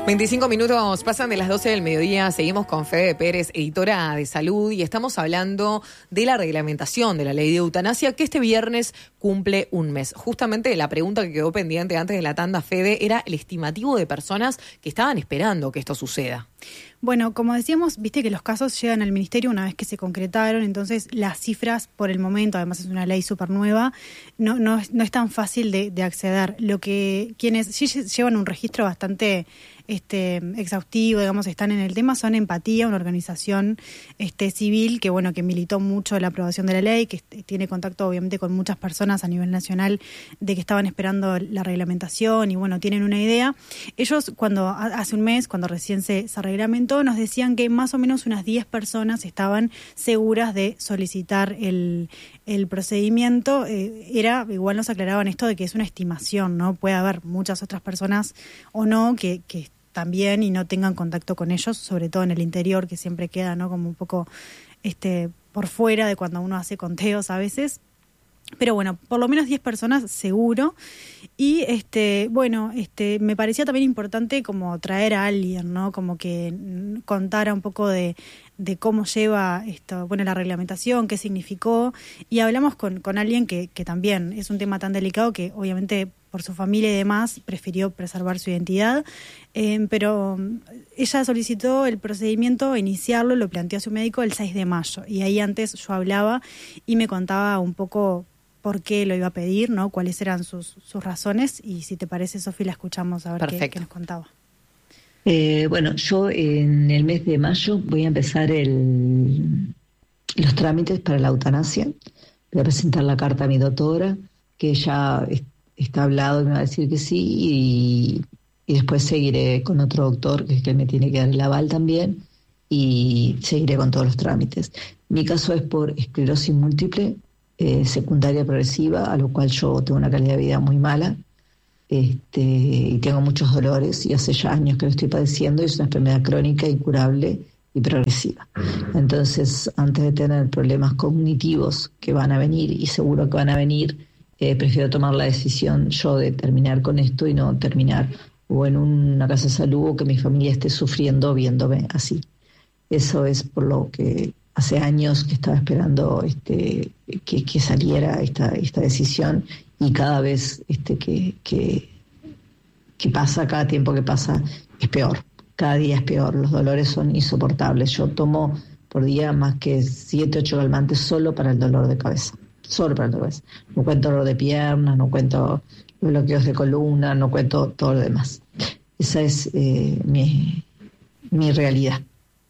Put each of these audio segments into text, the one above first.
25 minutos pasan de las 12 del mediodía, seguimos con Fede Pérez, editora de salud, y estamos hablando de la reglamentación de la ley de eutanasia que este viernes cumple un mes. Justamente la pregunta que quedó pendiente antes de la tanda, Fede, era el estimativo de personas que estaban esperando que esto suceda. Bueno, como decíamos, viste que los casos llegan al ministerio una vez que se concretaron, entonces las cifras por el momento, además es una ley súper nueva, no es tan fácil de acceder. Lo que quienes sí llevan un registro bastante exhaustivo, digamos, están en el tema, son Empatía, una organización civil que militó mucho la aprobación de la ley, que tiene contacto obviamente con muchas personas a nivel nacional de que estaban esperando la reglamentación y tienen una idea. Ellos hace un mes, cuando recién se reglamentó, nos decían que más o menos unas 10 personas estaban seguras de solicitar el procedimiento. Igual nos aclaraban esto de que es una estimación, ¿no? Puede haber muchas otras personas o no que también y no tengan contacto con ellos, sobre todo en el interior, que siempre queda, ¿no?, como un poco por fuera de cuando uno hace conteos a veces. Pero bueno, por lo menos 10 personas seguro. Y me parecía también importante como traer a alguien, ¿no? Como que contara un poco de cómo lleva esto, la reglamentación, qué significó. Y hablamos con alguien que también es un tema tan delicado que obviamente por su familia y demás prefirió preservar su identidad. Pero ella solicitó el procedimiento, iniciarlo, lo planteó a su médico el 6 de mayo. Y ahí antes yo hablaba y me contaba un poco por qué lo iba a pedir, ¿no? Cuáles eran sus razones. Y si te parece, Sofi, la escuchamos a ver qué nos contaba. Yo en el mes de mayo voy a empezar los trámites para la eutanasia. Voy a presentar la carta a mi doctora, que ya está hablado y me va a decir que sí, y después seguiré con otro doctor, que es que me tiene que dar el aval también, y seguiré con todos los trámites. Mi caso es por esclerosis múltiple, secundaria progresiva, a lo cual yo tengo una calidad de vida muy mala, y tengo muchos dolores, y hace ya años que lo estoy padeciendo, y es una enfermedad crónica, incurable y progresiva. Entonces, antes de tener problemas cognitivos que van a venir, y seguro que van a venir, prefiero tomar la decisión yo de terminar con esto y no terminar o en una casa de salud o que mi familia esté sufriendo viéndome así. Eso es por lo que hace años que estaba esperando que saliera esta decisión, y cada vez que pasa, cada tiempo que pasa es peor, cada día es peor, los dolores son insoportables. Yo tomo por día más que 7, 8 calmantes solo para el dolor de cabeza. Solo para el dolor de cabeza. No cuento dolor de piernas, no cuento bloqueos de columna, no cuento todo lo demás. Esa es mi realidad.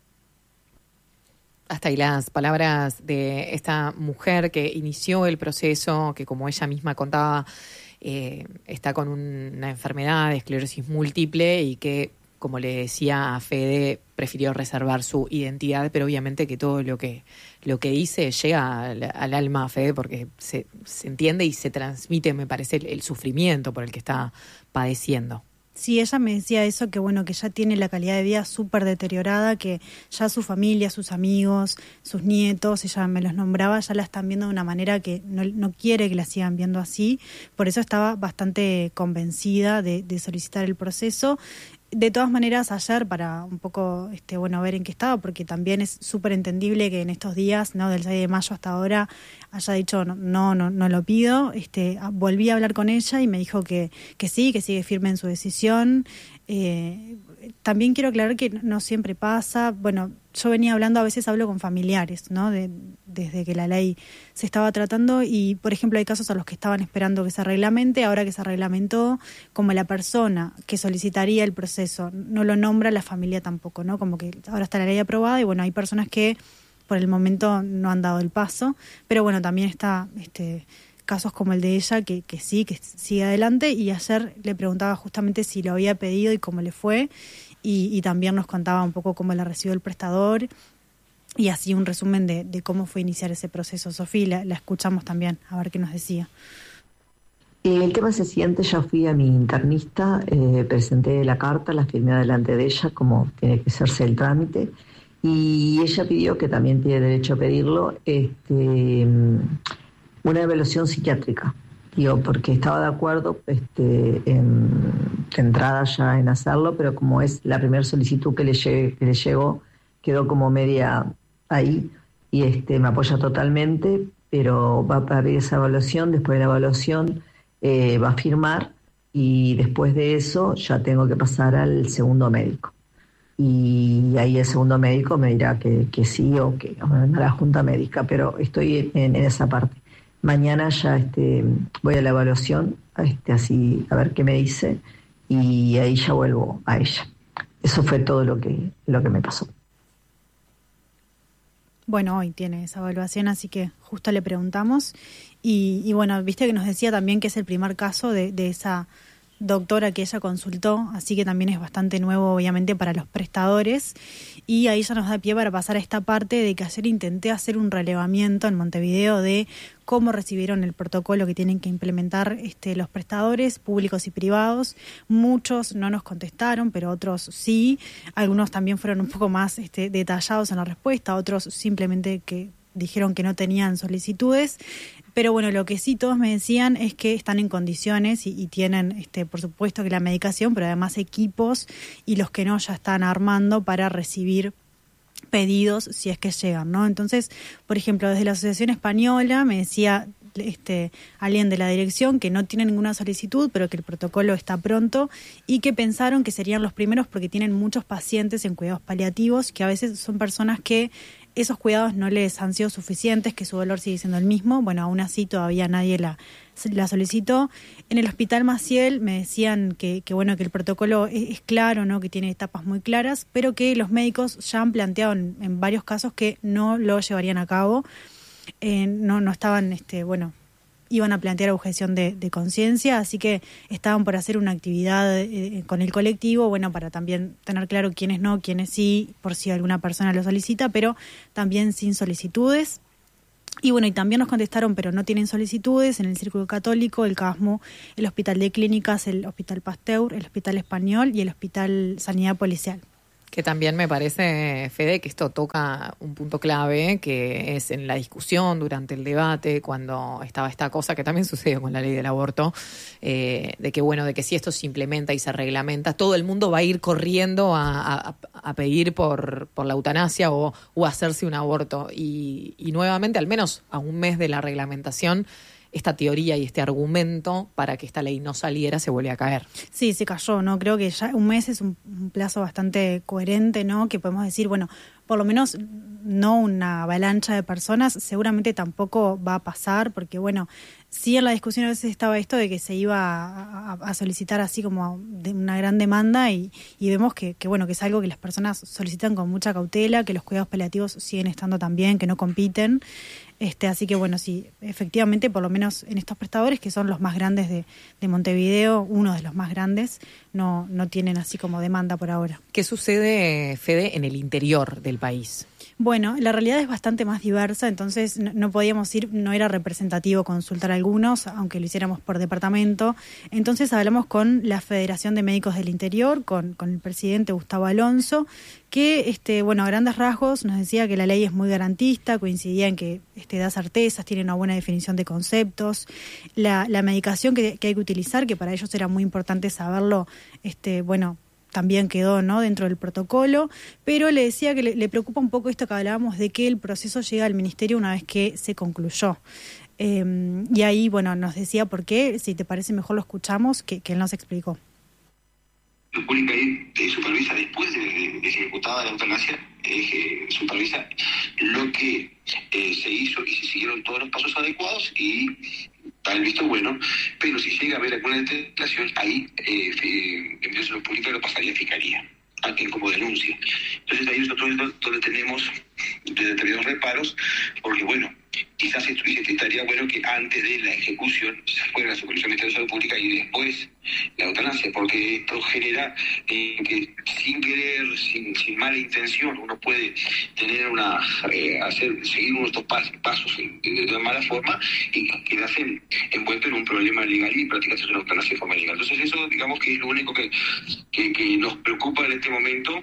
Hasta ahí las palabras de esta mujer que inició el proceso, que como ella misma contaba, está con una enfermedad de esclerosis múltiple y que, como le decía a Fede, prefirió reservar su identidad, pero obviamente que todo lo que dice llega al alma, Fede, porque se entiende y se transmite, me parece, el sufrimiento por el que está padeciendo. Sí, ella me decía eso, que que ya tiene la calidad de vida súper deteriorada, que ya su familia, sus amigos, sus nietos, ella me los nombraba, ya la están viendo de una manera que no quiere que la sigan viendo así. Por eso estaba bastante convencida de solicitar el proceso. De todas maneras, ayer, para un poco ver en qué estaba, porque también es súper entendible que en estos días, ¿no?, del 6 de mayo hasta ahora, haya dicho no lo pido. Volví a hablar con ella y me dijo que sí, que sigue firme en su decisión. También quiero aclarar que no siempre pasa. Yo venía hablando, a veces hablo con familiares, ¿no?, desde que la ley se estaba tratando, y por ejemplo hay casos a los que estaban esperando que se reglamente. Ahora que se reglamentó, como la persona que solicitaría el proceso no lo nombra, la familia tampoco, ¿no? Como que ahora está la ley aprobada y hay personas que por el momento no han dado el paso, pero también está casos como el de ella que sí, que sigue adelante. Y ayer le preguntaba justamente si lo había pedido y cómo le fue, y también nos contaba un poco cómo la recibió el prestador, y así un resumen de cómo fue iniciar ese proceso. Sofía, la escuchamos también, a ver qué nos decía. El tema es el siguiente: ya fui a mi internista, presenté la carta, la firmé delante de ella, como tiene que hacerse el trámite, y ella pidió, que también tiene derecho a pedirlo, una evaluación psiquiátrica. Porque estaba de acuerdo en de entrada ya en hacerlo, pero como es la primera solicitud que le llegó, quedó como media ahí y me apoya totalmente, pero va a pedir esa evaluación. Después de la evaluación va a firmar y después de eso ya tengo que pasar al segundo médico. Y ahí el segundo médico me dirá que sí o que a la junta médica, pero estoy en esa parte. Mañana ya voy a la evaluación, así a ver qué me dice, y ahí ya vuelvo a ella. Eso fue todo lo que me pasó. Bueno, hoy tiene esa evaluación, así que justo le preguntamos. Y bueno, viste que nos decía también que es el primer caso de esa doctora que ella consultó, así que también es bastante nuevo obviamente para los prestadores, y ahí ya nos da pie para pasar a esta parte de que ayer intenté hacer un relevamiento en Montevideo de cómo recibieron el protocolo que tienen que implementar los prestadores públicos y privados. Muchos no nos contestaron, pero otros sí. Algunos también fueron un poco más detallados en la respuesta, otros simplemente que dijeron que no tenían solicitudes. Pero bueno, lo que sí todos me decían es que están en condiciones y tienen, por supuesto, que la medicación, pero además equipos, y los que no ya están armando para recibir pedidos si es que llegan, ¿no? Entonces, por ejemplo, desde la Asociación Española me decía alguien de la dirección que no tiene ninguna solicitud, pero que el protocolo está pronto y que pensaron que serían los primeros porque tienen muchos pacientes en cuidados paliativos, que a veces son personas que esos cuidados no les han sido suficientes, que su dolor sigue siendo el mismo. Bueno, aún así todavía nadie la solicitó. En el Hospital Maciel me decían que bueno, que el protocolo es claro, ¿no? Que tiene etapas muy claras, pero que los médicos ya han planteado en varios casos que no lo llevarían a cabo. No estaban, iban a plantear objeción de conciencia, así que estaban por hacer una actividad con el colectivo, bueno, para también tener claro quiénes no, quiénes sí, por si alguna persona lo solicita, pero también sin solicitudes. Y bueno, y también nos contestaron, pero no tienen solicitudes, en el Círculo Católico, el CASMU, el Hospital de Clínicas, el Hospital Pasteur, el Hospital Español y el Hospital Sanidad Policial. Que también me parece, Fede, que esto toca un punto clave, que es en la discusión durante el debate, cuando estaba esta cosa que también sucedió con la ley del aborto, de que si esto se implementa y se reglamenta, todo el mundo va a ir corriendo a pedir por la eutanasia o hacerse un aborto. Y nuevamente, al menos a un mes de la reglamentación, esta teoría y este argumento para que esta ley no saliera se vuelve a caer. Sí, se cayó, ¿no? Creo que ya un mes es un plazo bastante coherente, ¿no? Que podemos decir, bueno, por lo menos no una avalancha de personas, seguramente tampoco va a pasar, porque bueno, sí en la discusión a veces estaba esto de que se iba a solicitar así como de una gran demanda y vemos que bueno, que es algo que las personas solicitan con mucha cautela, que los cuidados paliativos siguen estando también, que no compiten. Así que bueno, sí, efectivamente, por lo menos en estos prestadores, que son los más grandes de Montevideo, uno de los más grandes, no tienen así como demanda por ahora. ¿Qué sucede, Fede, en el interior del país? Bueno, la realidad es bastante más diversa, entonces no podíamos ir, no era representativo consultar algunos, aunque lo hiciéramos por departamento. Entonces hablamos con la Federación de Médicos del Interior, con el presidente Gustavo Alonso, que a grandes rasgos nos decía que la ley es muy garantista, coincidía en que da certezas, tiene una buena definición de conceptos, la medicación que hay que utilizar, que para ellos era muy importante saberlo, también quedó, ¿no?, dentro del protocolo, pero le decía que le preocupa un poco esto que hablábamos de que el proceso llega al Ministerio una vez que se concluyó. Y ahí, bueno, nos decía por qué, si te parece mejor lo escuchamos, que él nos explicó. La pública supervisa después de ejecutada la eutanasia, supervisa lo que se hizo y si siguieron todos los pasos adecuados y da el visto bueno, pero si llega a haber alguna detectación, ahí el Ministerio de Salud Pública lo pasaría a Fiscalía, como denuncia. Entonces ahí nosotros donde tenemos determinados reparos, porque bueno, quizás estaría bueno que antes de la ejecución se fuera la supervisión del Ministerio de Salud Pública y después la eutanasia, porque esto genera que sin querer, sin mala intención, uno puede tener seguir unos pasos de mala forma y quedarse envuelto en un problema legal y practicarse una eutanasia de forma legal. Entonces eso, digamos que es lo único que nos preocupa en este momento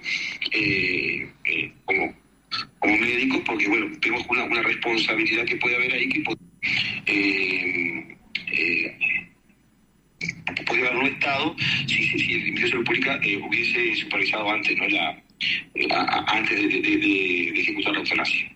como médicos, porque bueno, vemos una responsabilidad que puede haber ahí, que puede haber otro estado si el Ministerio de Salud Pública hubiese supervisado antes, ¿no? Antes de ejecutar la eutanasia.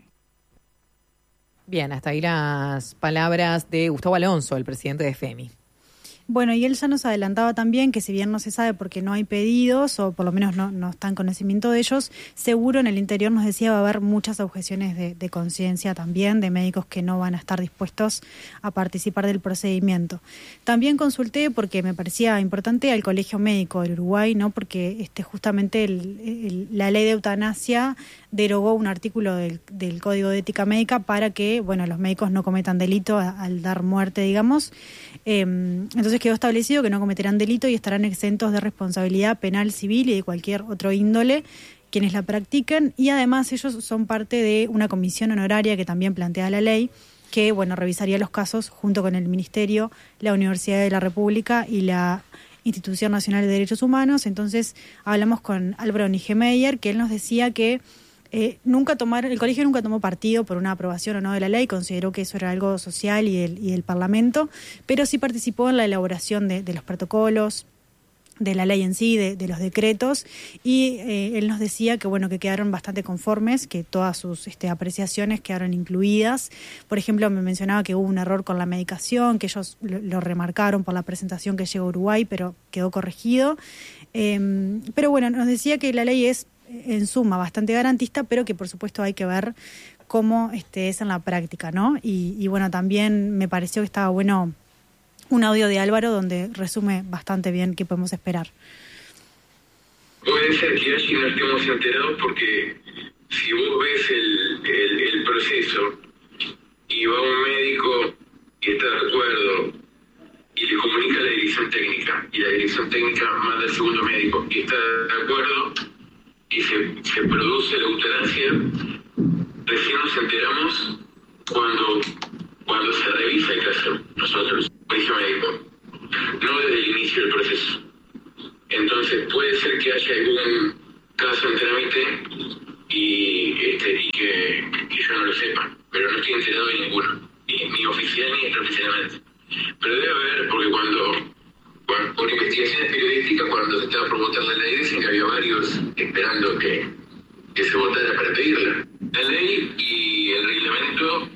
Bien, hasta ahí las palabras de Gustavo Alonso, el presidente de FEMI. Bueno, y él ya nos adelantaba también que si bien no se sabe porque no hay pedidos, o por lo menos no está en conocimiento de ellos, seguro en el interior, nos decía, va a haber muchas objeciones de conciencia también, de médicos que no van a estar dispuestos a participar del procedimiento. También consulté, porque me parecía importante, al Colegio Médico del Uruguay, ¿no? Porque justamente la ley de eutanasia derogó un artículo del Código de Ética Médica para que, bueno, los médicos no cometan delito al dar muerte, digamos. Entonces quedó establecido que no cometerán delito y estarán exentos de responsabilidad penal, civil y de cualquier otro índole quienes la practiquen, y además ellos son parte de una comisión honoraria que también plantea la ley, que, bueno, revisaría los casos junto con el Ministerio, la Universidad de la República y la Institución Nacional de Derechos Humanos. Entonces hablamos con Álvaro Nigemeyer, que él nos decía que el colegio nunca tomó partido por una aprobación o no de la ley, consideró que eso era algo social y del Parlamento, pero sí participó en la elaboración de los protocolos, de la ley en sí, de los decretos, y él nos decía que, bueno, que quedaron bastante conformes, que todas sus apreciaciones quedaron incluidas. Por ejemplo, me mencionaba que hubo un error con la medicación, que ellos lo remarcaron por la presentación que llegó a Uruguay, pero quedó corregido. Pero bueno, nos decía que la ley es en suma bastante garantista, pero que por supuesto hay que ver cómo es en la práctica, ¿no? Y bueno, también me pareció que estaba bueno un audio de Álvaro donde resume bastante bien qué podemos esperar. Puede ser que allí no estemos enterados porque si vos ves el proceso y va un médico y está de acuerdo y le comunica a la dirección técnica y la dirección técnica manda al segundo médico y está de acuerdo y se produce la eutanasia, recién nos enteramos cuando se revisa el caso, nosotros, colegio médico, no desde el inicio del proceso. Entonces puede ser que haya algún caso en trámite y que yo no lo sepa, pero no estoy enterado de ninguno, ni oficial ni extraoficialmente. Pero debe haber, porque por investigaciones periodísticas, cuando se estaba por votar la ley, dicen que había varios esperando que se votara para pedirla. La ley y el reglamento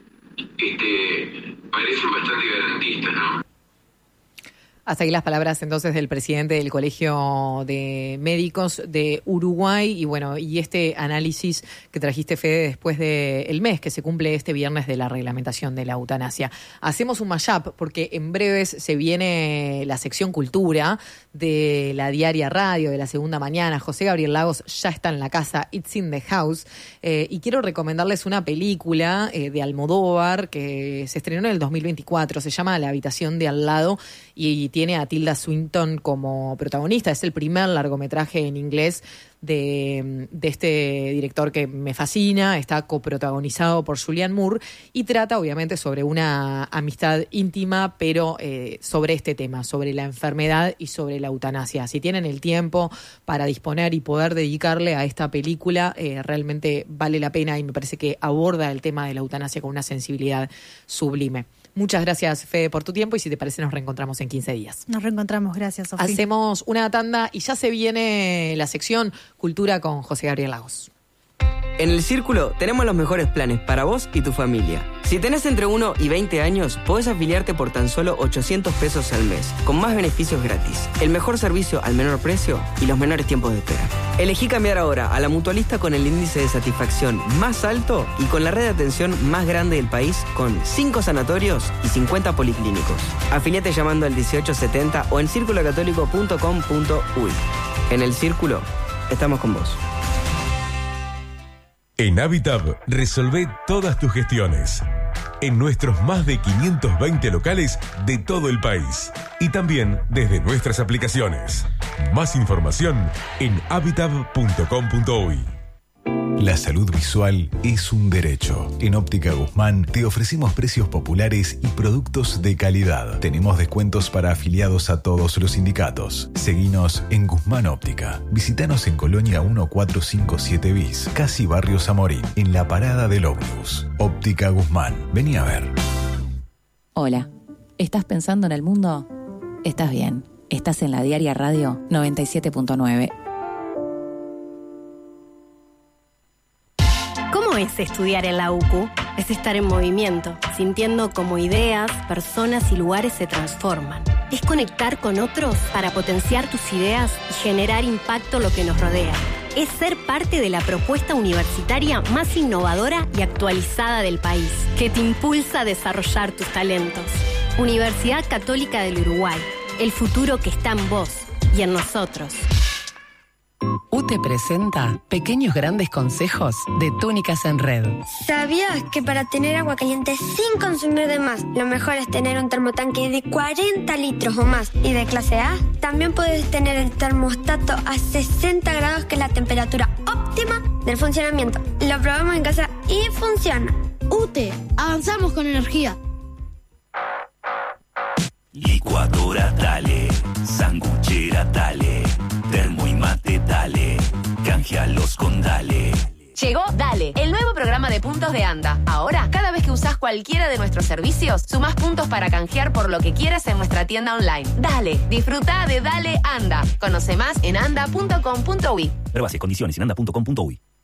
parecen bastante garantistas, ¿no? Hasta aquí las palabras entonces del presidente del Colegio de Médicos de Uruguay y bueno, y este análisis que trajiste, Fede, después del mes que se cumple este viernes de la reglamentación de la eutanasia. Hacemos un mashup porque en breves se viene la sección cultura de la Diaria Radio de la Segunda Mañana. José Gabriel Lagos ya está en la casa, It's in the House, y quiero recomendarles una película de Almodóvar que se estrenó en el 2024, se llama La habitación de al lado y tiene a Tilda Swinton como protagonista. Es el primer largometraje en inglés de este director que me fascina. Está coprotagonizado por Julianne Moore y trata obviamente sobre una amistad íntima, pero sobre este tema, sobre la enfermedad y sobre la eutanasia. Si tienen el tiempo para disponer y poder dedicarle a esta película, realmente vale la pena y me parece que aborda el tema de la eutanasia con una sensibilidad sublime. Muchas gracias, Fede, por tu tiempo y si te parece nos reencontramos en 15 días. Nos reencontramos, gracias, Sofía. Hacemos una tanda y ya se viene la sección Cultura con José Gabriel Lagos. En El Círculo tenemos los mejores planes para vos y tu familia. Si tenés entre 1 y 20 años, podés afiliarte por tan solo 800 pesos al mes, con más beneficios gratis, el mejor servicio al menor precio y los menores tiempos de espera. Elegí cambiar ahora a la mutualista con el índice de satisfacción más alto y con la red de atención más grande del país, con 5 sanatorios y 50 policlínicos. Afiliate llamando al 1870 o en circulocatólico.com.uy. En El Círculo, estamos con vos. En Habitab, resolvé todas tus gestiones. En nuestros más de 520 locales de todo el país. Y también desde nuestras aplicaciones. Más información en habitab.com.uy. La salud visual es un derecho. En Óptica Guzmán te ofrecemos precios populares y productos de calidad. Tenemos descuentos para afiliados a todos los sindicatos. Seguinos en Guzmán Óptica. Visítanos en Colonia 1457 bis, casi Barrio Zamorín, en la parada del ómnibus. Óptica Guzmán. Vení a ver. Hola. ¿Estás pensando en el mundo? Estás bien. Estás en la Diaria Radio 97.9. ¿Cómo es estudiar en la UCU? Es estar en movimiento, sintiendo cómo ideas, personas y lugares se transforman. Es conectar con otros para potenciar tus ideas y generar impacto en lo que nos rodea. Es ser parte de la propuesta universitaria más innovadora y actualizada del país, que te impulsa a desarrollar tus talentos. Universidad Católica del Uruguay. El futuro que está en vos y en nosotros. UTE presenta Pequeños Grandes Consejos de Túnicas en Red. ¿Sabías que para tener agua caliente sin consumir de más, lo mejor es tener un termotanque de 40 litros o más y de clase A? También puedes tener el termostato a 60 grados, que es la temperatura óptima del funcionamiento. Lo probamos en casa y funciona. UTE, avanzamos con energía. Licuadora dale, sanguchera dale, termo y mate dale, canjealos con dale. Llegó Dale, el nuevo programa de puntos de ANDA. Ahora, cada vez que usás cualquiera de nuestros servicios, sumás puntos para canjear por lo que quieras en nuestra tienda online. Dale, disfruta de Dale ANDA. Conoce más en anda.com.uy. Pruebas y condiciones en anda.com.uy.